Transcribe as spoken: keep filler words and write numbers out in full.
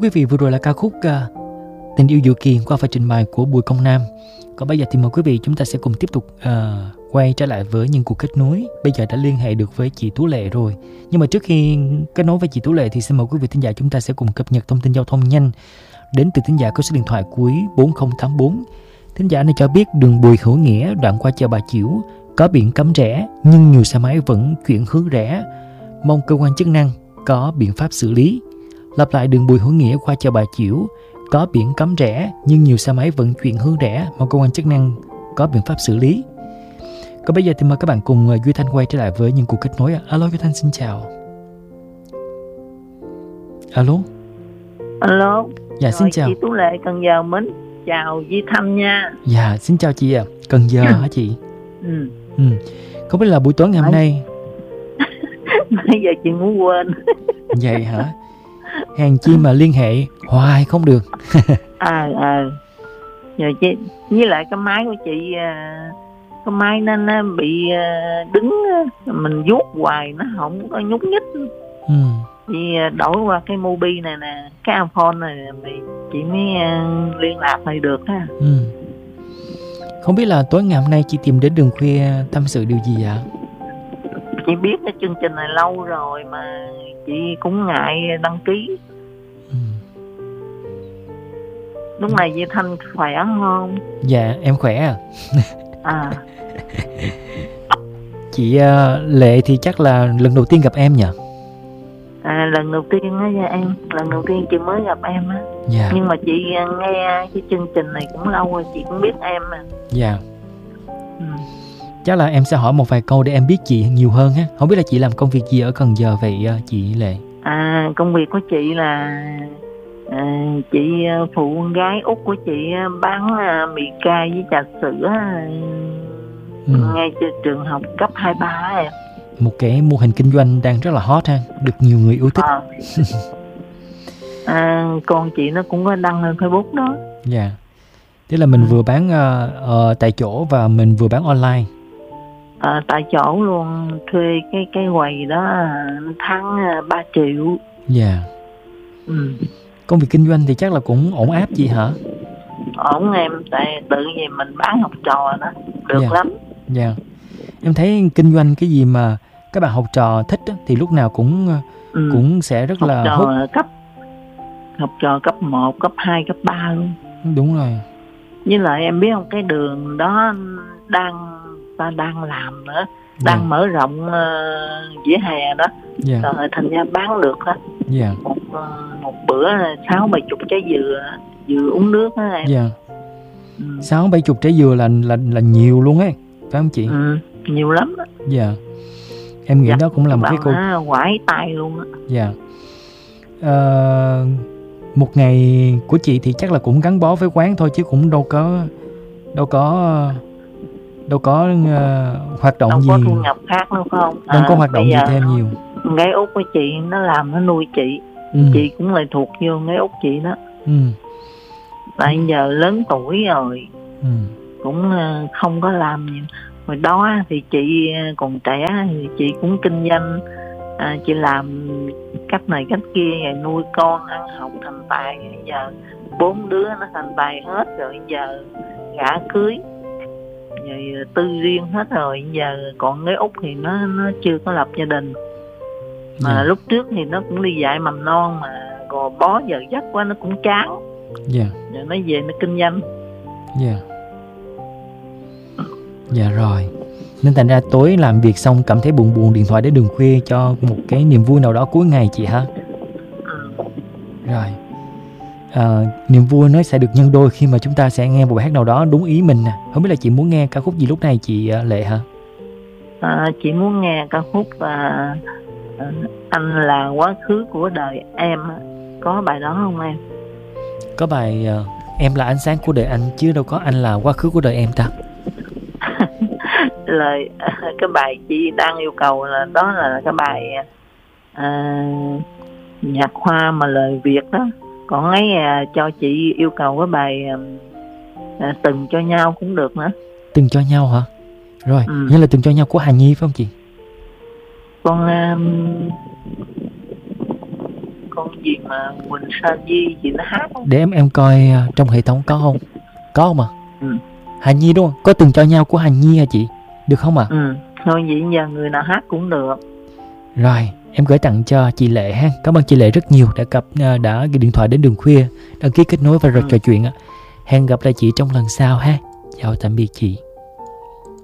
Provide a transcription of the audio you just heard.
quý vị, vừa rồi là ca khúc uh, Tình yêu dự kiến qua phần trình bày của Bùi Công Nam. Còn bây giờ thì mời quý vị chúng ta sẽ cùng tiếp tục uh, quay trở lại với những cuộc kết nối. Bây giờ đã liên hệ được với chị Tú Lệ rồi. Nhưng mà trước khi kết nối với chị Tú Lệ thì xin mời quý vị thính giả chúng ta sẽ cùng cập nhật thông tin giao thông nhanh đến từ thính giả có số điện thoại cuối bốn không tám bốn. Thính giả này cho biết đường Bùi Hữu Nghĩa đoạn qua chợ Bà Chiểu có biển cấm rẽ nhưng nhiều xe máy vẫn chuyển hướng rẽ. Mong cơ quan chức năng có biện pháp xử lý. Lặp lại, đường Bùi Hữu Nghĩa qua chợ Bà Chiểu có biển cấm rẽ nhưng nhiều xe máy vẫn chuyển hướng rẽ. Mong cơ quan chức năng có biện pháp xử lý. Còn bây giờ thì mời các bạn cùng Duy Thanh quay trở lại với những cuộc kết nối. Alo Duy Thanh, xin chào. Alo. Alo. Dạ rồi, xin chào. Chị Tú Lệ Cần Giờ mến chào Duy Thanh nha. Dạ xin chào chị ạ. À. Cần Giờ hả chị? Ừ. Ừ. Không biết là buổi tối ngày hôm nay. Bây giờ chị muốn quên. Vậy hả? Hèn chi mà liên hệ hoài không được. À à. Rồi chị, với lại cái máy của chị, cái máy nó nó bị đứng, mình vuốt hoài nó không có nhúc nhích. Ừ. Chị đổi qua cái Mobi này nè, cái iPhone này thì chị mới liên lạc lại được ha. Ừ. Không biết là tối ngày hôm nay chị tìm đến Đường Khuya tâm sự điều gì ạ? Chị biết cái chương trình này lâu rồi mà chị cũng ngại đăng ký. Ừ. Lúc này Duy Thanh khỏe không? Dạ em khỏe à. À. Chị uh, Lệ thì chắc là lần đầu tiên gặp em nhỉ? À, lần đầu tiên á nha em, lần đầu tiên chị mới gặp em á. Dạ. Nhưng mà chị nghe cái chương trình này cũng lâu rồi, chị cũng biết em mà. Dạ. Ừ. Chắc là em sẽ hỏi một vài câu để em biết chị nhiều hơn ha. Không biết là chị làm công việc gì ở Cần Giờ vậy chị Lệ? À, công việc của chị là à, chị phụ con gái út của chị bán à, mì cay với trà sữa ừ. ngay trường học cấp hai ba em. Một cái mô hình kinh doanh đang rất là hot ha, được nhiều người yêu thích. À. À, con chị nó cũng có đăng lên Facebook đó. Dạ. Thế là mình ừ. vừa bán uh, uh, tại chỗ và mình vừa bán online. À, tại chỗ luôn, thuê cái cái quầy đó tháng ba triệu. Dạ. Ừ. Công việc kinh doanh thì chắc là cũng ổn áp chị hả? Ổn em, tại tự nhiên mình bán học trò đó, được dạ. lắm. Dạ. Em thấy kinh doanh cái gì mà các bạn học trò thích á, thì lúc nào cũng ừ. cũng sẽ rất học là trò hút. cấp học trò cấp một, cấp hai, cấp ba luôn. Đúng rồi. Với lại em biết không, cái đường đó đang ta đang làm nữa, đang yeah. mở rộng uh, vỉa hè đó, yeah. rồi thành ra bán được đó. Yeah. Một uh, một bữa sáu bảy chục trái dừa, dừa uống nước đó em. Yeah. Ừ. Sáu bảy chục trái dừa là là là nhiều luôn ấy, phải không chị? Ừ, nhiều lắm đó. Dạ. Yeah. Em nghĩ dạ. đó cũng là một cái câu quải tay luôn á. Dạ. Yeah. Uh, một ngày của chị thì chắc là cũng gắn bó với quán thôi chứ cũng đâu có đâu có đâu có uh, hoạt động đâu gì, có thu nhập khác đâu không? Đâu à, có hoạt động gì thêm nhiều. Gái út của chị nó làm, nó nuôi chị. Ừ. Chị cũng lại thuộc vô gái út chị đó. Ừ. Tại giờ lớn tuổi rồi. Ừ. Cũng không có làm nhiều. Hồi đó thì chị còn trẻ thì chị cũng kinh doanh, à, chị làm cách này cách kia rồi nuôi con ăn học thành tài. Giờ bốn đứa nó thành tài hết rồi, giờ gả cưới rồi tư riêng hết rồi. Giờ còn cái út thì nó nó chưa có lập gia đình mà yeah. lúc trước thì nó cũng đi dạy mầm non mà gò bó giờ giấc quá nó cũng chán. Dạ. Rồi nó về nó kinh doanh. Dạ. Dạ rồi. Nên thành ra tối làm việc xong cảm thấy buồn buồn điện thoại đến Đường Khuya cho một cái niềm vui nào đó cuối ngày chị hả? Ừ. Rồi. À, niềm vui nó sẽ được nhân đôi khi mà chúng ta sẽ nghe một bài hát nào đó đúng ý mình nè. Không biết là chị muốn nghe ca khúc gì lúc này chị Lệ hả? À, chị muốn nghe ca khúc à, Anh Là Quá Khứ Của Đời Em. Có bài đó không em? Có bài uh, Em Là Ánh Sáng Của Đời Anh chứ đâu có Anh Là Quá Khứ Của Đời Em ta. Lời cái bài chị đang yêu cầu là đó là cái bài à, nhạc Hoa mà lời Việt đó. Còn ấy à, cho chị yêu cầu cái bài à, Từng Cho Nhau cũng được nữa. Từng Cho Nhau hả? Rồi, ừ. Như là Từng Cho Nhau của Hà Nhi phải không chị? Con um, con gì mà Quỳnh Sa Di chị nó hát không? Để em em coi uh, trong hệ thống có không? Có không ạ? À? Ừ. Hà Nhi đúng không? Có từng cho nhau của Hà Nhi hả chị? Được không ạ? À? Ừ. Thôi vậy giờ người nào hát cũng được. Rồi, em gửi tặng cho chị Lệ ha. Cảm ơn chị Lệ rất nhiều đã gặp uh, đã ghi điện thoại đến Đường Khuya, đăng ký kết nối và rồi ừ. trò chuyện ạ. Hẹn gặp lại chị trong lần sau ha. Chào tạm biệt chị.